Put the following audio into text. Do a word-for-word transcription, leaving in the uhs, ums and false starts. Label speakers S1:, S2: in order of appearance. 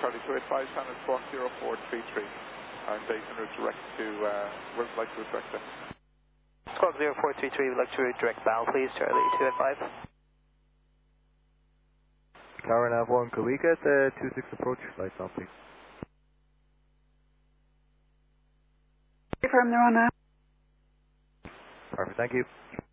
S1: Charlie two eight five, San Squawk zero four three three. I'm based en route direct to, uh, where would you like to redirect them?
S2: Squawk zero four three three, we'd like to redirect bow, please, Charlie two eight five.
S3: Tower Nav one, could we get the two six approach lights on, please?
S4: Confirm they're on now.
S3: Perfect, thank you.